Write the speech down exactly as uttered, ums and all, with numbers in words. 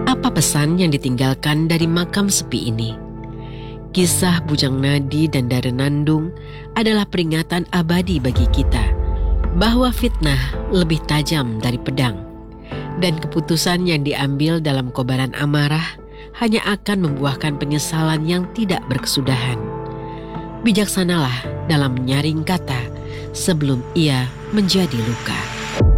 Apa pesan yang ditinggalkan dari makam sepi ini? Kisah Bujang Nadi dan Dare Nandung adalah peringatan abadi bagi kita bahwa fitnah lebih tajam dari pedang, dan keputusan yang diambil dalam kobaran amarah hanya akan membuahkan penyesalan yang tidak berkesudahan. Bijaksanalah dalam menyaring kata sebelum ia menjadi luka.